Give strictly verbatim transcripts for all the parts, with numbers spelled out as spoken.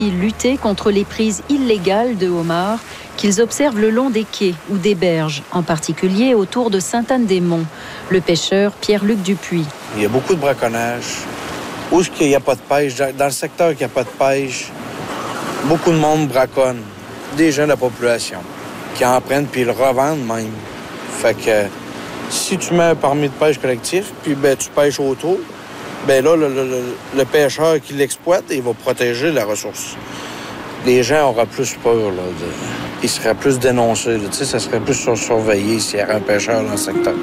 lutter contre les prises illégales de homards qu'ils observent le long des quais ou des berges, en particulier autour de Sainte-Anne-des-Monts. Le pêcheur Pierre-Luc Dupuis. Il y a beaucoup de braconnage. Où est-ce qu'il n'y a pas de pêche? Dans le secteur où il n'y a pas de pêche, beaucoup de monde braconne. Des gens de la population qui en prennent puis ils le revendent même. Fait que si tu mets un permis de pêche collectif, puis ben, tu pêches autour, ben là, le, le, le pêcheur qui l'exploite, il va protéger la ressource. Les gens auraient plus peur, là, de... ils seraient plus dénoncés, là, tu sais, ça serait plus surveillé s'il y avait un pêcheur dans le secteur.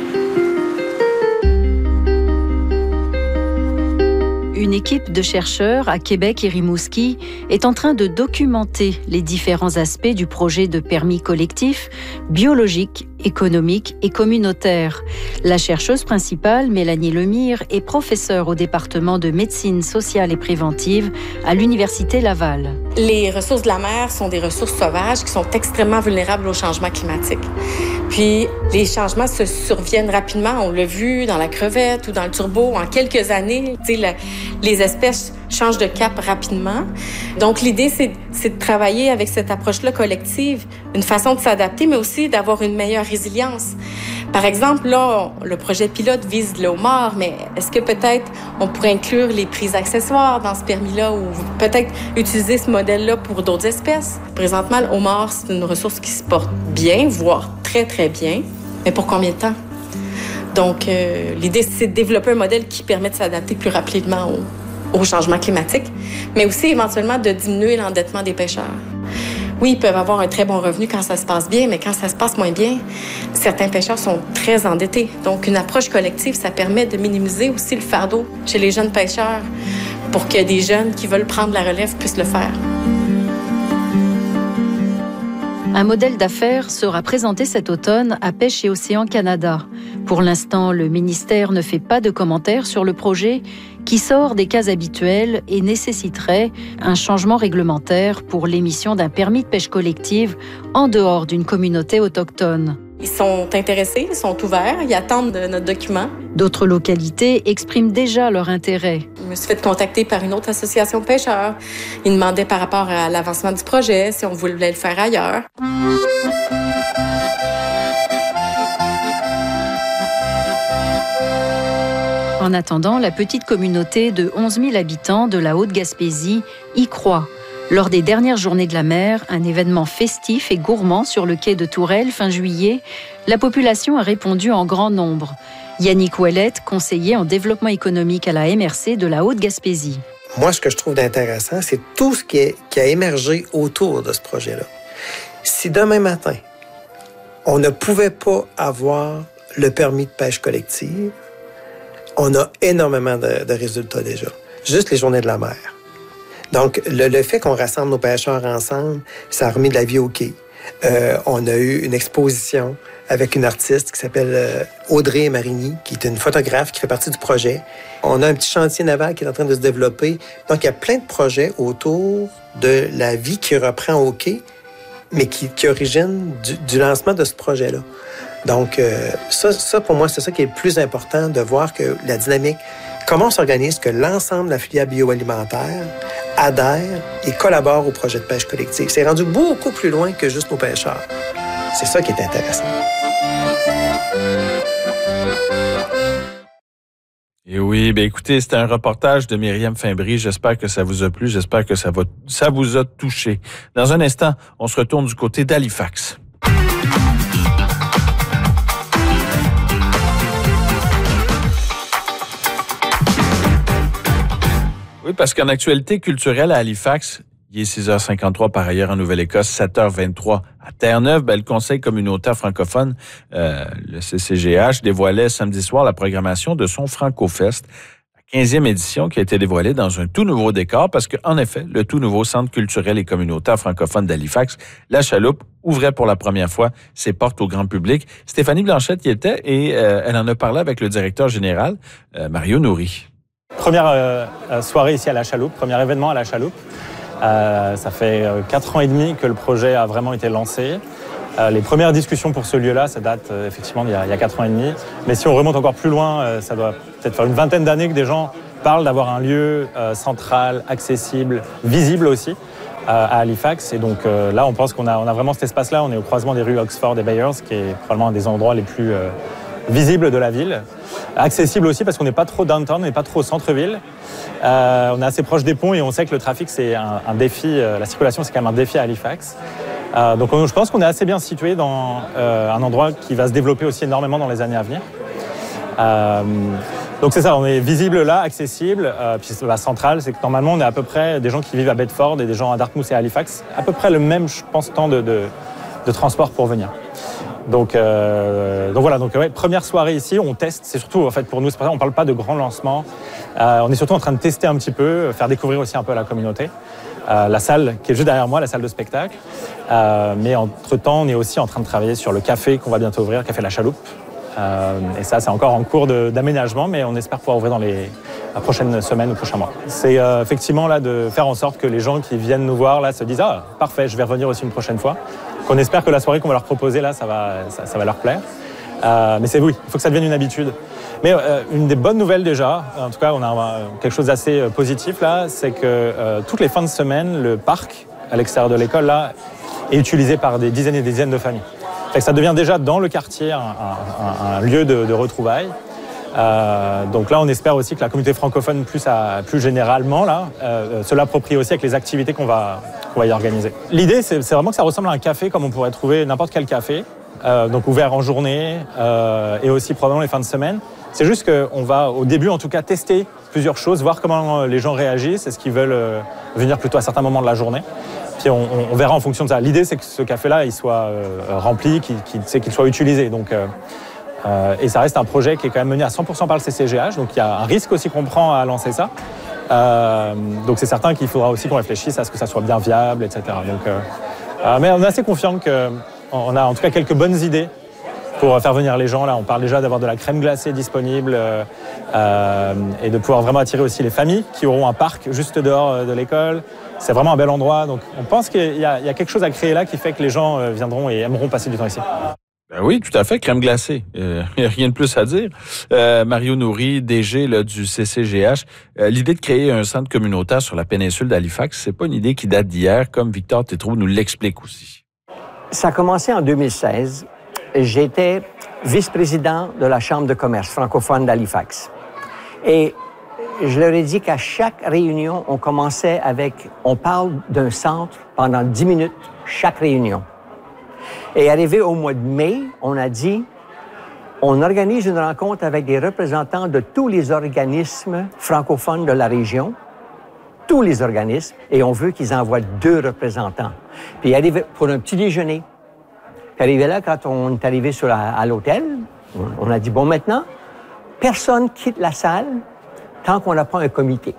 Une équipe de chercheurs à Québec et Rimouski est en train de documenter les différents aspects du projet de permis collectif, biologique, économique et communautaire. La chercheuse principale, Mélanie Lemire, est professeure au département de médecine sociale et préventive à l'Université Laval. Les ressources de la mer sont des ressources sauvages qui sont extrêmement vulnérables au changement climatique. Puis, les changements se surviennent rapidement. On l'a vu dans la crevette ou dans le turbo. En quelques années, tu sais, les espèces changent de cap rapidement. Donc, l'idée, c'est, c'est de travailler avec cette approche-là collective, une façon de s'adapter, mais aussi d'avoir une meilleure résilience. Par exemple, là, le projet pilote vise le homard, mais est-ce que peut-être on pourrait inclure les prises accessoires dans ce permis-là ou peut-être utiliser ce modèle-là pour d'autres espèces? Présentement, le homard, c'est une ressource qui se porte bien, voire très, très bien. Mais pour combien de temps? Donc, euh, l'idée, c'est de développer un modèle qui permet de s'adapter plus rapidement au, au changement climatique, mais aussi éventuellement de diminuer l'endettement des pêcheurs. Oui, ils peuvent avoir un très bon revenu quand ça se passe bien, mais quand ça se passe moins bien, certains pêcheurs sont très endettés. Donc, une approche collective, ça permet de minimiser aussi le fardeau chez les jeunes pêcheurs pour que des jeunes qui veulent prendre la relève puissent le faire. Un modèle d'affaires sera présenté cet automne à Pêche et Océan Canada. Pour l'instant, le ministère ne fait pas de commentaires sur le projet qui sort des cases habituelles et nécessiterait un changement réglementaire pour l'émission d'un permis de pêche collective en dehors d'une communauté autochtone. Ils sont intéressés, ils sont ouverts, ils attendent de notre document. D'autres localités expriment déjà leur intérêt. Je me suis fait contacter par une autre association de pêcheurs. Ils demandaient par rapport à l'avancement du projet, si on voulait le faire ailleurs. En attendant, la petite communauté de onze mille habitants de la Haute-Gaspésie y croit. Lors des dernières journées de la mer, un événement festif et gourmand sur le quai de Tourelle fin juillet, la population a répondu en grand nombre. Yannick Ouellette, conseiller en développement économique à la M R C de la Haute-Gaspésie. Moi, ce que je trouve d'intéressant, c'est tout ce qui, est, qui a émergé autour de ce projet-là. Si demain matin, on ne pouvait pas avoir le permis de pêche collective, on a énormément de, de résultats déjà. Juste les journées de la mer. Donc, le, le fait qu'on rassemble nos pêcheurs ensemble, ça a remis de la vie au quai. Euh, on a eu une exposition avec une artiste qui s'appelle euh, Audrey Marigny, qui est une photographe qui fait partie du projet. On a un petit chantier naval qui est en train de se développer. Donc, il y a plein de projets autour de la vie qui reprend au quai, mais qui, qui origine du, du lancement de ce projet-là. Donc, euh, ça, ça, pour moi, c'est ça qui est le plus important, de voir que la dynamique, comment on s'organise, que l'ensemble de la filière bioalimentaire adhère et collabore au projet de pêche collective. C'est rendu beaucoup plus loin que juste nos pêcheurs. C'est ça qui est intéressant. Et oui, bien écoutez, c'était un reportage de Myriam Fimbry. J'espère que ça vous a plu, j'espère que ça, va, ça vous a touché. Dans un instant, on se retourne du côté d'Halifax. Oui, parce qu'en actualité culturelle à Halifax, il est six heures cinquante-trois par ailleurs en Nouvelle-Écosse, sept heures vingt-trois à Terre-Neuve. Ben, le Conseil communautaire francophone, euh, le C C G H, dévoilait samedi soir la programmation de son Franco-Fest, la quinzième édition qui a été dévoilée dans un tout nouveau décor parce qu'en effet, le tout nouveau Centre culturel et communautaire francophone d'Halifax, La Chaloupe, ouvrait pour la première fois ses portes au grand public. Stéphanie Blanchette y était et euh, elle en a parlé avec le directeur général, euh, Mario Nourri. Première euh, soirée ici à La Chaloupe, premier événement à La Chaloupe. Euh, ça fait euh, quatre ans et demi que le projet a vraiment été lancé. Euh, les premières discussions pour ce lieu-là, ça date euh, effectivement d'il y, a, il y a quatre ans et demi. Mais si on remonte encore plus loin, euh, ça doit peut-être faire une vingtaine d'années que des gens parlent d'avoir un lieu euh, central, accessible, visible aussi. à Halifax. Et donc euh, là, on pense qu'on a, on a vraiment cet espace-là. On est au croisement des rues Oxford et Bayers, qui est probablement un des endroits les plus euh, visibles de la ville. Accessible aussi parce qu'on n'est pas trop downtown, on n'est pas trop au centre-ville. Euh, on est assez proche des ponts et on sait que le trafic, c'est un, un défi. Euh, la circulation, c'est quand même un défi à Halifax. Euh, donc on, je pense qu'on est assez bien situé dans euh, un endroit qui va se développer aussi énormément dans les années à venir. Euh, donc c'est ça, on est visible là, accessible. Euh, puis la centrale, c'est que normalement on est à peu près des gens qui vivent à Bedford et des gens à Dartmouth et à Halifax, à peu près le même, je pense, temps de, de, de transport pour venir. Donc, euh, donc voilà, donc ouais, première soirée ici, on teste. C'est surtout en fait pour nous, c'est pour ça on parle pas de grand lancement. Euh, on est surtout en train de tester un petit peu, faire découvrir aussi un peu à la communauté. Euh, la salle qui est juste derrière moi, la salle de spectacle. Euh, mais entre-temps, on est aussi en train de travailler sur le café qu'on va bientôt ouvrir, Café La Chaloupe. Euh, et ça, c'est encore en cours de, d'aménagement, mais on espère pouvoir ouvrir dans les, la prochaine semaine ou prochain mois. C'est euh, effectivement là de faire en sorte que les gens qui viennent nous voir là se disent « Ah, parfait, je vais revenir aussi une prochaine fois ». Qu'on espère que la soirée qu'on va leur proposer là, ça va, ça, ça va leur plaire. Euh, mais c'est oui, il faut que ça devienne une habitude. Mais euh, une des bonnes nouvelles déjà, en tout cas, on a euh, quelque chose d'assez euh, positif là, c'est que euh, toutes les fins de semaine, le parc à l'extérieur de l'école là est utilisé par des dizaines et des dizaines de familles. Fait que ça devient déjà dans le quartier un, un, un lieu de, de retrouvailles. Euh, donc là, on espère aussi que la communauté francophone, plus, à, plus généralement, là, euh, se l'approprie aussi avec les activités qu'on va, qu'on va y organiser. L'idée, c'est, c'est vraiment que ça ressemble à un café comme on pourrait trouver n'importe quel café, euh, donc ouvert en journée euh, et aussi probablement les fins de semaine. C'est juste qu'on va, au début en tout cas, tester plusieurs choses, voir comment les gens réagissent, est-ce qu'ils veulent euh, venir plutôt à certains moments de la journée. Puis on, on verra en fonction de ça. L'idée, c'est que ce café-là, il soit euh, rempli, qu'il, qu'il, qu'il soit utilisé. Donc, euh, euh, et ça reste un projet qui est quand même mené à cent pour cent par le C C G H. Donc il y a un risque aussi qu'on prend à lancer ça. Euh, donc c'est certain qu'il faudra aussi qu'on réfléchisse à ce que ça soit bien viable, et cetera. Donc, euh, euh, mais on est assez confiant qu'on a en tout cas quelques bonnes idées pour faire venir les gens. Là, on parle déjà d'avoir de la crème glacée disponible euh, euh, et de pouvoir vraiment attirer aussi les familles qui auront un parc juste dehors de l'école. C'est vraiment un bel endroit. Donc, on pense qu'il y a, il y a quelque chose à créer là qui fait que les gens viendront et aimeront passer du temps ici. Ben oui, tout à fait, crème glacée. Euh, il n'y a rien de plus à dire. Euh, Mario Nourri, D G là, du C C G H, euh, l'idée de créer un centre communautaire sur la péninsule d'Halifax, c'est pas une idée qui date d'hier, comme Victor Tétrault nous l'explique aussi. Ça a commencé en deux mille seize. J'étais vice-président de la Chambre de commerce francophone d'Halifax. Et je leur ai dit qu'à chaque réunion, on commençait avec, on parle d'un centre pendant dix minutes chaque réunion. Et arrivé au mois de mai, on a dit, on organise une rencontre avec des représentants de tous les organismes francophones de la région, tous les organismes, et on veut qu'ils envoient deux représentants. Puis arrivé pour un petit déjeuner. Puis arrivé là, quand on est arrivé sur la, à l'hôtel, on a dit, bon, maintenant, personne quitte la salle tant qu'on n'a pas un comité.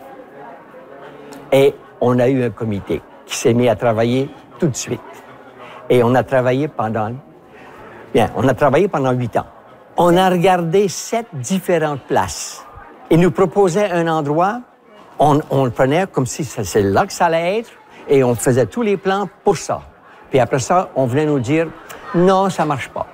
Et on a eu un comité qui s'est mis à travailler tout de suite. Et on a travaillé pendant... Bien, on a travaillé pendant huit ans. On a regardé sept différentes places. Ils nous proposaient un endroit, on, on le prenait comme si c'est là que ça allait être, et on faisait tous les plans pour ça. Puis après ça, on venait nous dire, non, ça marche pas.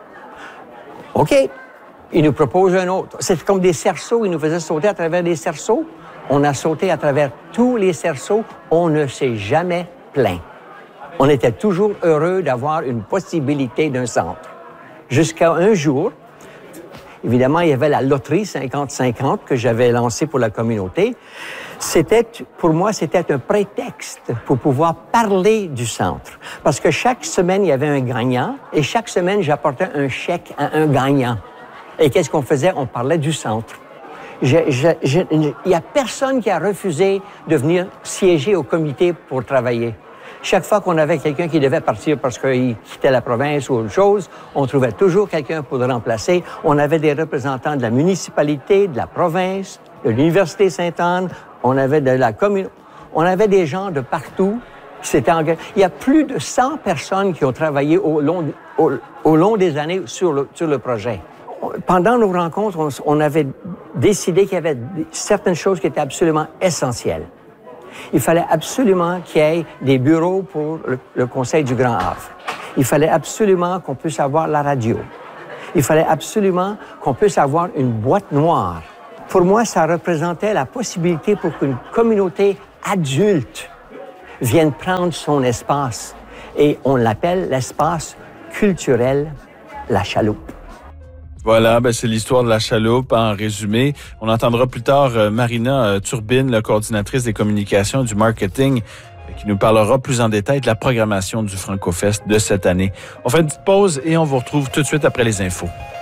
OK. Ils nous proposent un autre. C'était comme des cerceaux, ils nous faisaient sauter à travers des cerceaux. On a sauté à travers tous les cerceaux. On ne s'est jamais plaint. On était toujours heureux d'avoir une possibilité d'un centre. Jusqu'à un jour, évidemment, il y avait la loterie cinquante cinquante que j'avais lancée pour la communauté. C'était, pour moi, c'était un prétexte pour pouvoir parler du centre. Parce que chaque semaine, il y avait un gagnant et chaque semaine, j'apportais un chèque à un gagnant. Et qu'est-ce qu'on faisait? On parlait du centre. Je, je, je, il n'y a personne qui a refusé de venir siéger au comité pour travailler. Chaque fois qu'on avait quelqu'un qui devait partir parce qu'il quittait la province ou autre chose, on trouvait toujours quelqu'un pour le remplacer. On avait des représentants de la municipalité, de la province, de l'Université Sainte-Anne, on avait de la commune, on avait des gens de partout qui s'étaient engagés. Il y a plus de cent personnes qui ont travaillé au long, au, au long des années sur le, sur le projet. Pendant nos rencontres, on, on avait décidé qu'il y avait certaines choses qui étaient absolument essentielles. Il fallait absolument qu'il y ait des bureaux pour le, le Conseil du Grand Havre. Il fallait absolument qu'on puisse avoir la radio. Il fallait absolument qu'on puisse avoir une boîte noire. Pour moi, ça représentait la possibilité pour qu'une communauté adulte vienne prendre son espace. Et on l'appelle l'espace culturel La Chaloupe. Voilà, ben c'est l'histoire de La Chaloupe en résumé. On entendra plus tard euh, Marina euh, Turbine, la coordinatrice des communications et du marketing, euh, qui nous parlera plus en détail de la programmation du FrancoFest de cette année. On fait une petite pause et on vous retrouve tout de suite après les infos.